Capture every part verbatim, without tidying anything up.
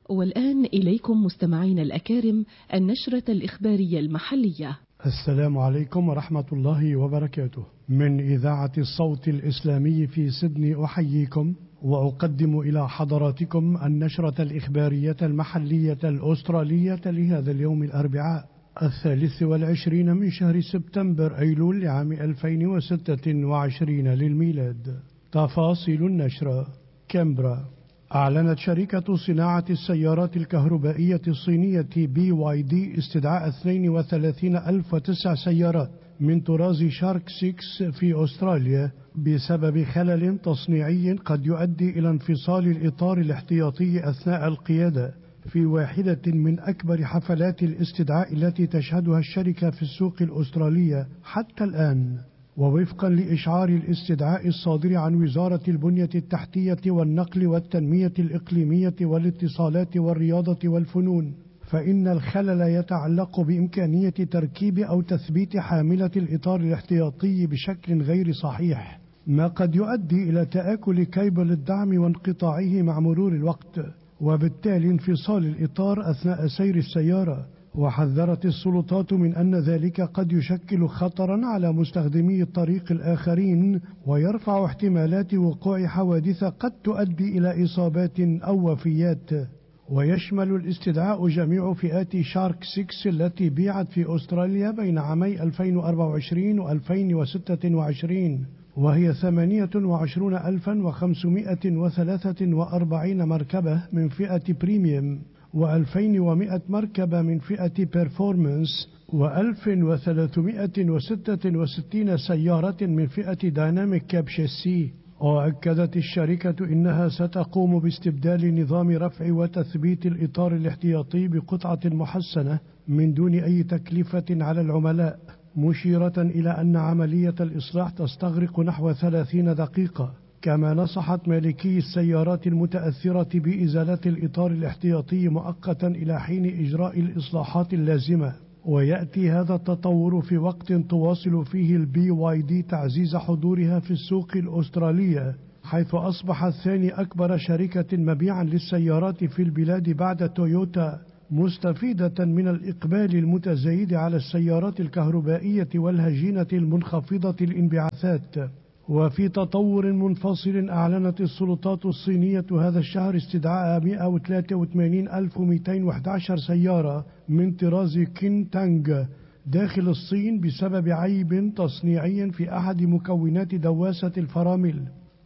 والآن إليكم مستمعين الأكارم النشرة الإخبارية المحلية. السلام عليكم ورحمة الله وبركاته. من إذاعة الصوت الإسلامي في سيدني أحييكم وأقدم إلى حضراتكم النشرة الإخبارية المحلية الأسترالية لهذا اليوم الأربعاء الثالث والعشرين من شهر سبتمبر أيلول لعام ألفين وستة وعشرين للميلاد. تفاصيل النشرة. كامبرا. أعلنت شركة صناعة السيارات الكهربائية الصينية بي واي دي استدعاء اثنين وثلاثين ألف وتسع سيارات من طراز شارك ستة في أستراليا بسبب خلل تصنيعي قد يؤدي إلى انفصال الإطار الاحتياطي أثناء القيادة في واحدة من أكبر حفلات الاستدعاء التي تشهدها الشركة في السوق الأسترالية حتى الآن. ووفقا لإشعار الاستدعاء الصادر عن وزارة البنية التحتية والنقل والتنمية الإقليمية والاتصالات والرياضة والفنون، فإن الخلل يتعلق بإمكانية تركيب أو تثبيت حاملة الإطار الاحتياطي بشكل غير صحيح، ما قد يؤدي إلى تآكل كيبل الدعم وانقطاعه مع مرور الوقت، وبالتالي انفصال الإطار أثناء سير السيارة. وحذرت السلطات من أن ذلك قد يشكل خطرا على مستخدمي الطريق الآخرين ويرفع احتمالات وقوع حوادث قد تؤدي إلى إصابات أو وفيات. ويشمل الاستدعاء جميع فئات شارك ستة التي بيعت في أستراليا بين عامي ألفين وأربعة وعشرين و ألفين وستة وعشرين، وهي ثمانية وعشرين ألفا وخمسمائة وثلاثة وأربعين مركبة من فئة بريميوم، وألفين ومائة مركبة من فئة بيرفورمانس، وألف وثلاثمائة وستة وستين سيارة من فئة دايناميك كاب شاسي. وأكدت الشركة إنها ستقوم باستبدال نظام رفع وتثبيت الإطار الاحتياطي بقطعة محسنة من دون أي تكلفة على العملاء، مشيرة إلى أن عملية الإصلاح تستغرق نحو ثلاثين دقيقة. كما نصحت مالكي السيارات المتأثرة بإزالة الإطار الاحتياطي مؤقتا إلى حين إجراء الإصلاحات اللازمة. ويأتي هذا التطور في وقت تواصل فيه البي واي دي تعزيز حضورها في السوق الأسترالية، حيث أصبحت ثاني أكبر شركة مبيعا للسيارات في البلاد بعد تويوتا، مستفيدة من الإقبال المتزايد على السيارات الكهربائية والهجينة المنخفضة الانبعاثات. وفي تطور منفصل، أعلنت السلطات الصينية هذا الشهر استدعاء مائة وثلاثة وثمانين ألف ومائتين وأحد عشر سيارة من طراز كين تانغ داخل الصين بسبب عيب تصنيعي في أحد مكونات دواسة الفرامل.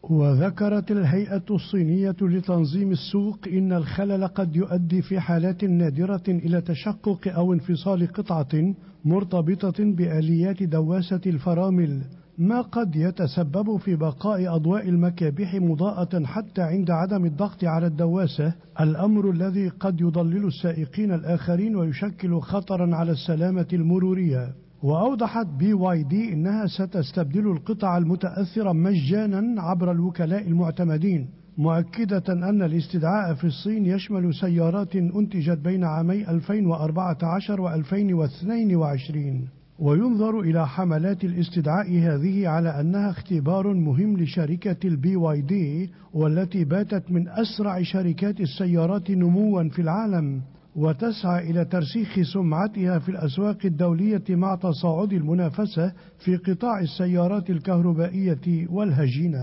وذكرت الهيئة الصينية لتنظيم السوق إن الخلل قد يؤدي في حالات نادرة إلى تشقق أو انفصال قطعة مرتبطة بآليات دواسة الفرامل، ما قد يتسبب في بقاء أضواء المكابح مضاءة حتى عند عدم الضغط على الدواسة، الأمر الذي قد يضلل السائقين الآخرين ويشكل خطرا على السلامة المرورية. وأوضحت بي واي دي إنها ستستبدل القطع المتأثرة مجانا عبر الوكلاء المعتمدين، مؤكدة أن الاستدعاء في الصين يشمل سيارات أنتجت بين عامي ألفين وأربعة عشر و ألفين واثنين وعشرين. وينظر إلى حملات الاستدعاء هذه على أنها اختبار مهم لشركة البي واي دي، والتي باتت من أسرع شركات السيارات نموا في العالم، وتسعى إلى ترسيخ سمعتها في الأسواق الدولية مع تصاعد المنافسة في قطاع السيارات الكهربائية والهجينة.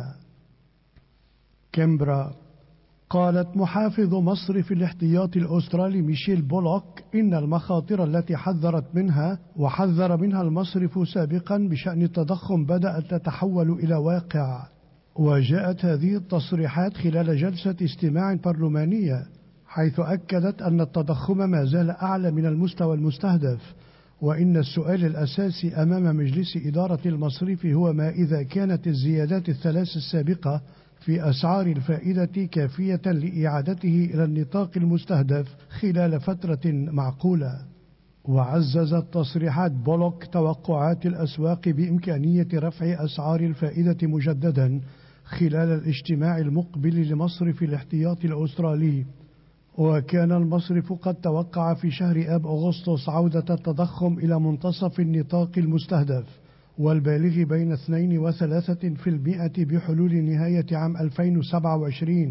كامبرا. قالت محافظ مصرف الاحتياطي الأسترالي ميشيل بولوك إن المخاطر التي حذرت منها وحذر منها المصرف سابقا بشأن التضخم بدأت تتحول إلى واقع. وجاءت هذه التصريحات خلال جلسة استماع برلمانية، حيث أكدت أن التضخم ما زال أعلى من المستوى المستهدف، وإن السؤال الأساسي أمام مجلس إدارة المصرف هو ما إذا كانت الزيادات الثلاث السابقة في أسعار الفائدة كافية لإعادته إلى النطاق المستهدف خلال فترة معقولة. وعززت تصريحات بولوك توقعات الأسواق بإمكانية رفع أسعار الفائدة مجددا خلال الاجتماع المقبل لمصرف الاحتياطي الأسترالي. وكان المصرف قد توقع في شهر آب أغسطس عودة التضخم إلى منتصف النطاق المستهدف والبالغ بين اثنين وثلاثة بالمئة بحلول نهاية عام ألفين وسبعة وعشرين،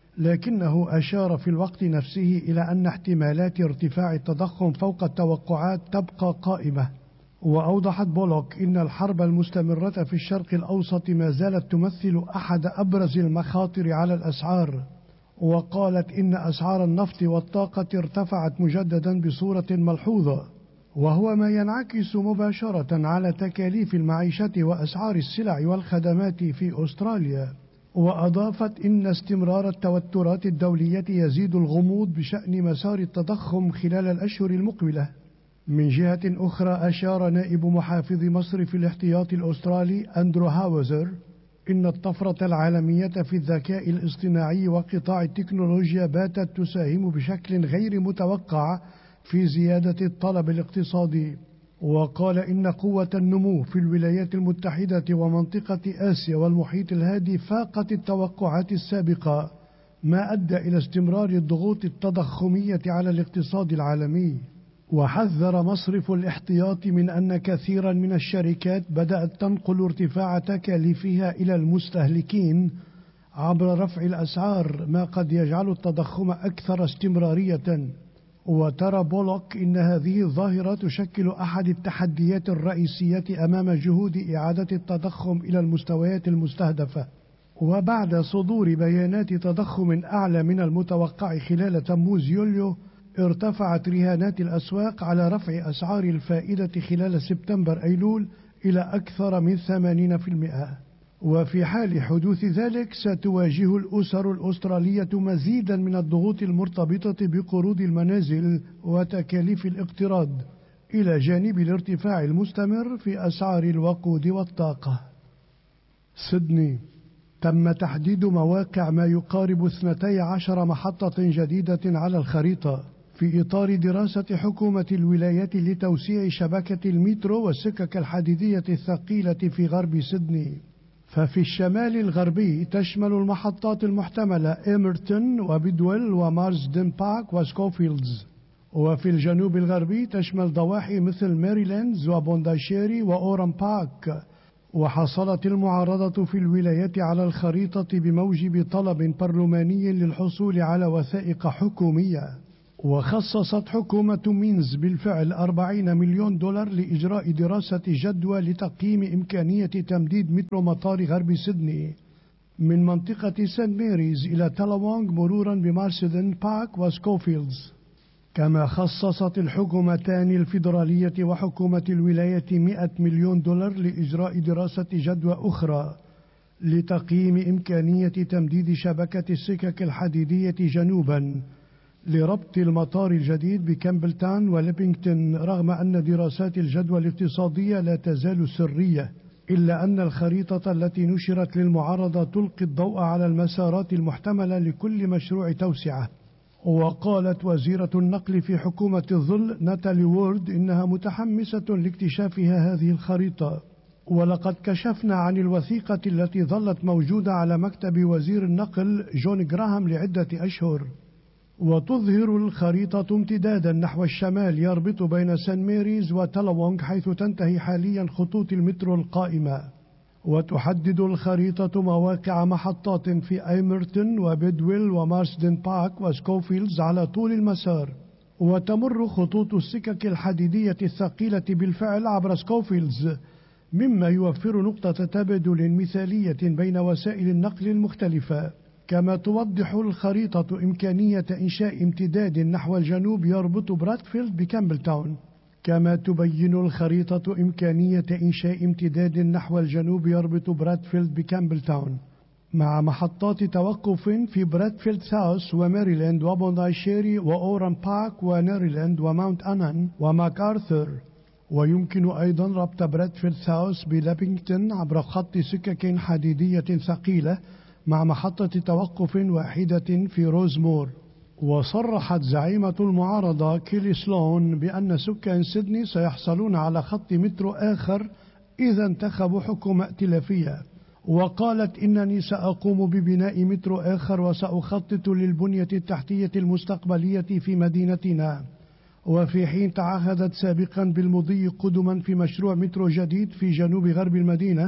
لكنه أشار في الوقت نفسه إلى أن احتمالات ارتفاع التضخم فوق التوقعات تبقى قائمة. وأوضحت بولوك إن الحرب المستمرة في الشرق الأوسط ما زالت تمثل أحد أبرز المخاطر على الأسعار، وقالت إن أسعار النفط والطاقة ارتفعت مجددا بصورة ملحوظة، وهو ما ينعكس مباشرة على تكاليف المعيشة وأسعار السلع والخدمات في أستراليا. وأضافت إن استمرار التوترات الدولية يزيد الغموض بشأن مسار التضخم خلال الأشهر المقبلة. من جهة أخرى، أشار نائب محافظ مصرف الاحتياطي الأسترالي أندرو هاوزر إن الطفرة العالمية في الذكاء الاصطناعي وقطاع التكنولوجيا باتت تساهم بشكل غير متوقع في زيادة الطلب الاقتصادي. وقال إن قوة النمو في الولايات المتحدة ومنطقة آسيا والمحيط الهادي فاقت التوقعات السابقة، ما أدى إلى استمرار الضغوط التضخمية على الاقتصاد العالمي. وحذر مصرف الاحتياط من أن كثيرا من الشركات بدأت تنقل ارتفاع تكاليفها إلى المستهلكين عبر رفع الأسعار، ما قد يجعل التضخم أكثر استمرارية. وترى بولوك إن هذه الظاهرة تشكل أحد التحديات الرئيسية أمام جهود إعادة التضخم إلى المستويات المستهدفة. وبعد صدور بيانات تضخم أعلى من المتوقع خلال تموز يوليو، ارتفعت رهانات الأسواق على رفع أسعار الفائدة خلال سبتمبر أيلول إلى أكثر من ثمانين بالمئة. وفي حال حدوث ذلك ستواجه الأسر الأسترالية مزيدا من الضغوط المرتبطة بقروض المنازل وتكاليف الاقتراض، إلى جانب الارتفاع المستمر في أسعار الوقود والطاقة. سيدني: تم تحديد مواقع ما يقارب اثنتي عشر محطة جديدة على الخريطة في إطار دراسة حكومة الولايات لتوسيع شبكة المترو والسكك الحديدية الثقيلة في غرب سيدني. ففي الشمال الغربي تشمل المحطات المحتملة إيمرتون وبيدويل ومارسدن بارك وسكوفيلدز، وفي الجنوب الغربي تشمل ضواحي مثل ماريلاندز وبونداشيري وأورام بارك. وحصلت المعارضة في الولايات على الخريطة بموجب طلب برلماني للحصول على وثائق حكومية. وخصصت حكومة مينز بالفعل أربعين مليون دولار لإجراء دراسة جدوى لتقييم إمكانية تمديد مترو مطار غرب سيدني من منطقة سان ماريز إلى تالاوونغ مرورا بمارسدن بارك وسكوفيلدز. كما خصصت الحكومتان الفيدرالية وحكومة الولاية مئة مليون دولار لإجراء دراسة جدوى أخرى لتقييم إمكانية تمديد شبكة السكك الحديدية جنوبا لربط المطار الجديد بكامبلتاون وليبينغتون، رغم أن دراسات الجدوى الاقتصادية لا تزال سرية، إلا أن الخريطة التي نشرت للمعارضة تلقي الضوء على المسارات المحتملة لكل مشروع توسعة. وقالت وزيرة النقل في حكومة الظل ناتالي وورد إنها متحمسة لاكتشافها هذه الخريطة. ولقد كشفنا عن الوثيقة التي ظلت موجودة على مكتب وزير النقل جون غراهام لعدة أشهر، وتظهر الخريطة امتدادا نحو الشمال يربط بين سان ماريز وتالاوونغ حيث تنتهي حاليا خطوط المترو القائمة. وتحدد الخريطة مواقع محطات في ايمرتون وبيدويل ومارسدن بارك وسكوفيلدز على طول المسار. وتمر خطوط السكك الحديدية الثقيلة بالفعل عبر سكوفيلدز، مما يوفر نقطة تبادل مثالية بين وسائل النقل المختلفة. كما توضح الخريطة إمكانية إنشاء امتداد نحو الجنوب يربط برادفيلد بكامبلتاون. كما تبين الخريطة إمكانية إنشاء امتداد نحو الجنوب يربط برادفيلد بكامبلتاون، مع محطات توقف في برادفيلد ساوث وماريلاند وبوندايشيري وأورام بارك وناريلاند وماونت أنان وماكارثر. ويمكن أيضا ربط برادفيلد ساوث بلابينغتون عبر خط سكك حديدية ثقيلة مع محطة توقف واحدة في روزمور. وصرحت زعيمة المعارضة كيلي سلون بأن سكان سيدني سيحصلون على خط مترو آخر إذا انتخبوا حكومة ائتلافية. وقالت إنني سأقوم ببناء مترو آخر وسأخطط للبنية التحتية المستقبلية في مدينتنا. وفي حين تعهدت سابقا بالمضي قدما في مشروع مترو جديد في جنوب غرب المدينة،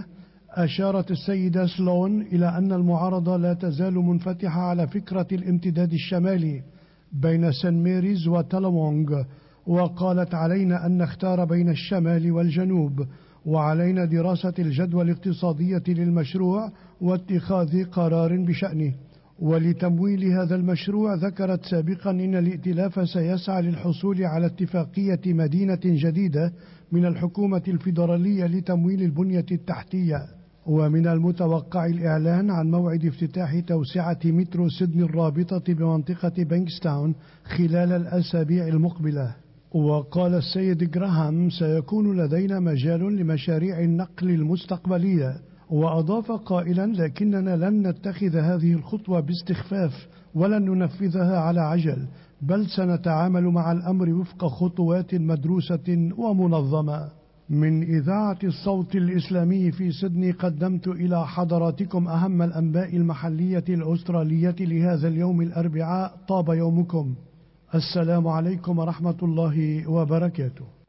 أشارت السيدة سلون إلى أن المعارضة لا تزال منفتحة على فكرة الامتداد الشمالي بين سان ميريز وتالوونغ، وقالت: علينا أن نختار بين الشمال والجنوب، وعلينا دراسة الجدوى الاقتصادية للمشروع واتخاذ قرار بشأنه. ولتمويل هذا المشروع ذكرت سابقا أن الائتلاف سيسعى للحصول على اتفاقية مدينة جديدة من الحكومة الفيدرالية لتمويل البنية التحتية. ومن المتوقع الإعلان عن موعد افتتاح توسعة مترو سيدني الرابطة بمنطقة بانكستاون خلال الأسابيع المقبلة. وقال السيد جراهام: سيكون لدينا مجال لمشاريع النقل المستقبلية. وأضاف قائلا: لكننا لن نتخذ هذه الخطوة باستخفاف ولن ننفذها على عجل، بل سنتعامل مع الأمر وفق خطوات مدروسة ومنظمة. من إذاعة الصوت الإسلامي في سيدني قدمت إلى حضراتكم أهم الأنباء المحلية الأسترالية لهذا اليوم الأربعاء. طاب يومكم. السلام عليكم ورحمة الله وبركاته.